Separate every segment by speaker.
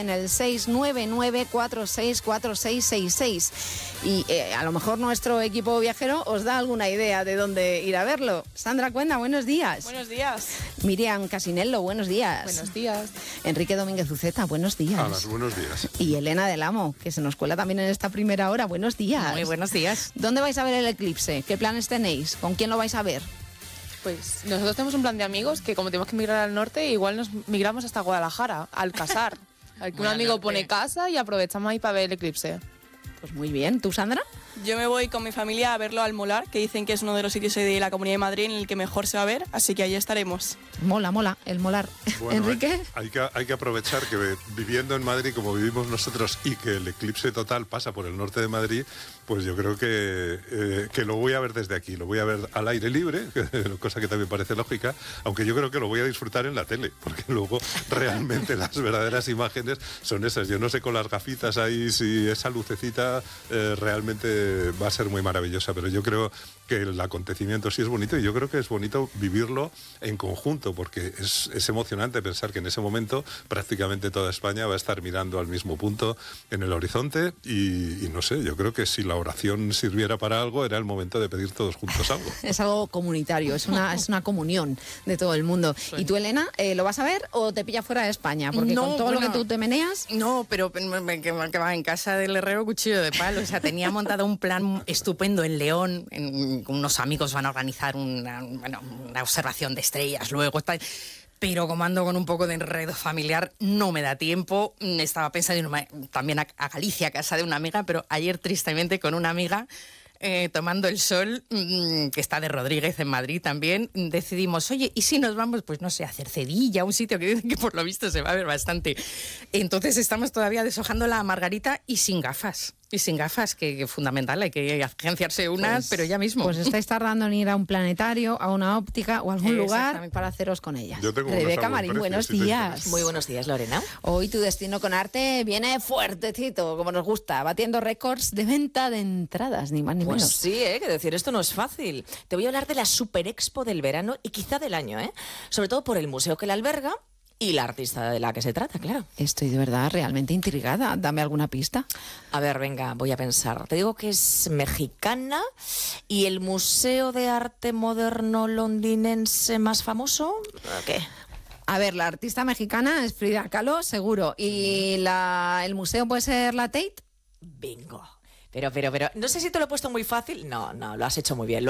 Speaker 1: en el 699464666. Y a lo mejor nuestro equipo viajero os da alguna idea de dónde ir a verlo. Sandra Cuenda, buenos días.
Speaker 2: Buenos días.
Speaker 1: Miriam Casinello, buenos días.
Speaker 2: Buenos días.
Speaker 1: Enrique Domínguez Uceta, buenos días.
Speaker 3: Hola, buenos días.
Speaker 1: Y Elena del Amo, que se nos cuela también en esta primera hora. Buenos días.
Speaker 4: Muy buenos días.
Speaker 1: ¿Dónde vais a ver el eclipse? ¿Qué planes tenéis? ¿Con quién lo vais a ver?
Speaker 2: Pues nosotros tenemos un plan de amigos que como tenemos que migrar al norte, igual nos migramos hasta Guadalajara, al Casar. Un amigo pone casa y aprovechamos ahí para ver el eclipse.
Speaker 1: Pues muy bien. ¿Tú, Sandra?
Speaker 5: Yo me voy con mi familia a verlo al Molar, que dicen que es uno de los sitios de la Comunidad de Madrid en el que mejor se va a ver, así que ahí estaremos.
Speaker 1: Mola, el Molar.
Speaker 3: Bueno,
Speaker 1: Enrique.
Speaker 3: Hay que aprovechar que viviendo en Madrid como vivimos nosotros y que el eclipse total pasa por el norte de Madrid, pues yo creo que lo voy a ver desde aquí, lo voy a ver al aire libre, cosa que también parece lógica, aunque yo creo que lo voy a disfrutar en la tele, porque luego realmente las verdaderas imágenes son esas. Yo no sé con las gafitas ahí si esa lucecita realmente va a ser muy maravillosa, pero yo creo que el acontecimiento sí es bonito y yo creo que es bonito vivirlo en conjunto, porque es emocionante pensar que en ese momento prácticamente toda España va a estar mirando al mismo punto en el horizonte y no sé, yo creo que si la oración sirviera para algo era el momento de pedir todos juntos algo.
Speaker 1: Es algo comunitario, es una comunión de todo el mundo. Sí. ¿Y tú, Elena, lo vas a ver o te pilla fuera de España? Porque con todo lo que tú te meneas...
Speaker 4: No, pero que va en casa del herrero cuchillo de palo. O sea, tenía montado un plan estupendo en León, unos amigos van a organizar una observación de estrellas luego, pero como ando con un poco de enredo familiar, no me da tiempo. Estaba pensando también a Galicia, a casa de una amiga, pero ayer tristemente con una amiga, tomando el sol, que está de Rodríguez en Madrid también, decidimos, oye, ¿y si nos vamos, pues no sé, a Cercedilla, un sitio que dicen que por lo visto se va a ver bastante? Entonces estamos todavía deshojando la margarita y sin gafas. Y sin gafas, que fundamental, hay que agenciarse unas, pues, pero ya mismo.
Speaker 1: Pues estáis tardando en ir a un planetario, a una óptica o a algún lugar para haceros con ellas.
Speaker 3: Yo tengo
Speaker 1: Rebeca Marín, buenos días.
Speaker 6: Muy buenos días, Lorena.
Speaker 1: Hoy tu destino con arte viene fuertecito, como nos gusta, batiendo récords de venta de entradas, ni más ni menos.
Speaker 6: Pues sí, que decir esto no es fácil. Te voy a hablar de la Super Expo del verano y quizá del año, sobre todo por el museo que la alberga y la artista de la que se trata, claro.
Speaker 1: Estoy de verdad realmente intrigada. Dame alguna pista.
Speaker 6: A ver, venga, voy a pensar. Te digo que es mexicana y el museo de arte moderno londinense más famoso, ¿qué?
Speaker 1: A ver, la artista mexicana es Frida Kahlo, seguro. ¿Y el museo puede ser la Tate?
Speaker 6: Bingo. Pero, no sé si te lo he puesto muy fácil. No, lo has hecho muy bien,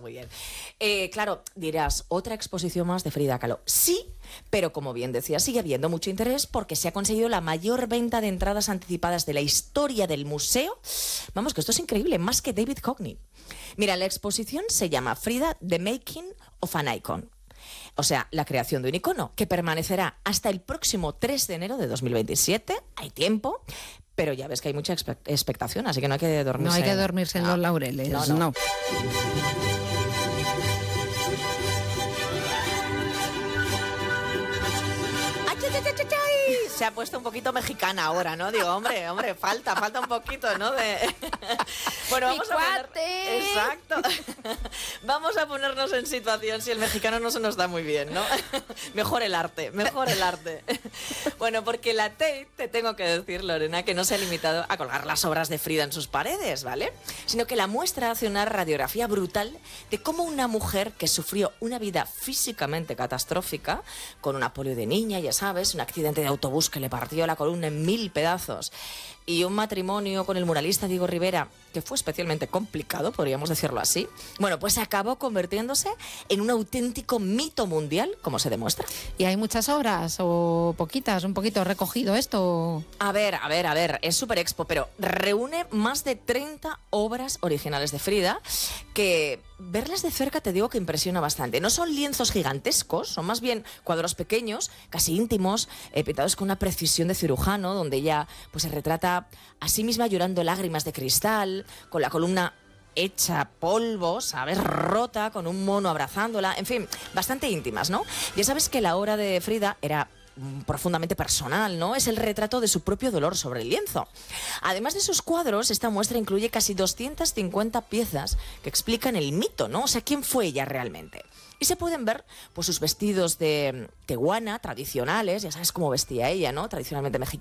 Speaker 6: Claro, dirás, otra exposición más de Frida Kahlo. Sí, pero como bien decía, sigue habiendo mucho interés porque se ha conseguido la mayor venta de entradas anticipadas de la historia del museo. Vamos, que esto es increíble, más que David Hockney. Mira, la exposición se llama Frida, The Making of an Icon. O sea, la creación de un icono, que permanecerá hasta el próximo 3 de enero de 2027. Hay tiempo. Pero ya ves que hay mucha expectación, así que no hay que dormirse.
Speaker 1: No hay que dormirse en los laureles, no.
Speaker 6: Se ha puesto un poquito mexicana ahora, ¿no? Digo, hombre, falta un poquito, ¿no? Bueno, vamos a poner... Exacto. Vamos a ponernos en situación si el mexicano no se nos da muy bien, ¿no? Mejor el arte. Bueno, porque la Tate, te tengo que decir, Lorena, que no se ha limitado a colgar las obras de Frida en sus paredes, ¿vale? Sino que la muestra hace una radiografía brutal de cómo una mujer que sufrió una vida físicamente catastrófica, con una polio de niña, ya sabes, un accidente de autobús que le partió la columna en 1000 pedazos, y un matrimonio con el muralista Diego Rivera, que fue especialmente complicado, podríamos decirlo así, bueno, pues acabó convirtiéndose en un auténtico mito mundial, como se demuestra.
Speaker 1: ¿Y hay muchas obras o poquitas, un poquito recogido esto?
Speaker 6: A ver, es Super Expo, pero reúne más de 30 obras originales de Frida, que verlas de cerca te digo que impresiona bastante. No son lienzos gigantescos, son más bien cuadros pequeños, casi íntimos, pintados con una precisión de cirujano, donde ella pues se retrata a sí misma llorando lágrimas de cristal, con la columna hecha polvo, ¿sabes? Rota, con un mono abrazándola, en fin, bastante íntimas, ¿no? Ya sabes que la obra de Frida era profundamente personal, ¿no? Es el retrato de su propio dolor sobre el lienzo. Además de sus cuadros, esta muestra incluye casi 250 piezas que explican el mito, ¿no? O sea, ¿quién fue ella realmente? Y se pueden ver pues sus vestidos de tehuana tradicionales, ya sabes cómo vestía ella, ¿no? Tradicionalmente